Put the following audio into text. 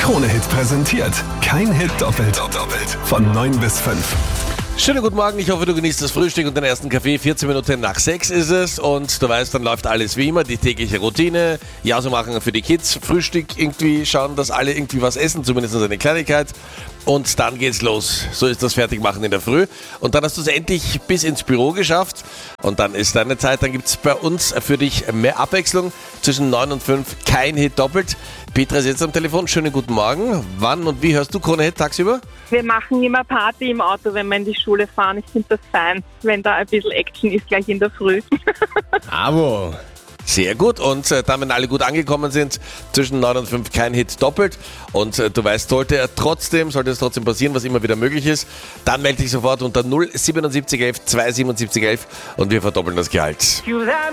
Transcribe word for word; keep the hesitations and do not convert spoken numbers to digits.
Krone-Hit präsentiert. Kein Hit doppelt. doppelt. Von neun bis fünf. Schönen guten Morgen, ich hoffe, du genießt das Frühstück und den ersten Kaffee. vierzehn Minuten nach sechs ist es und du weißt, dann läuft alles wie immer, die tägliche Routine. Jauso machen für die Kids, Frühstück irgendwie, schauen, dass alle irgendwie was essen, zumindest eine Kleinigkeit. Und dann geht's los. So ist das Fertigmachen in der Früh. Und dann hast du es endlich bis ins Büro geschafft. Und dann ist deine Zeit. Dann gibt's bei uns für dich mehr Abwechslung. Zwischen neun und fünf kein Hit doppelt. Petra ist jetzt am Telefon. Schönen guten Morgen. Wann und wie hörst du Krone-Hit tagsüber? Wir machen immer Party im Auto, wenn wir in die Schule fahren. Ich finde das fein, wenn da ein bisschen Action ist, gleich in der Früh. Bravo. Sehr gut. Und äh, dann, wenn alle gut angekommen sind, zwischen neun und fünf kein Hit doppelt. Und äh, du weißt, sollte er trotzdem, sollte es trotzdem passieren, was immer wieder möglich ist, dann melde dich sofort unter null siebenundsiebzig elf zwei siebenundsiebzig elf und wir verdoppeln das Gehalt.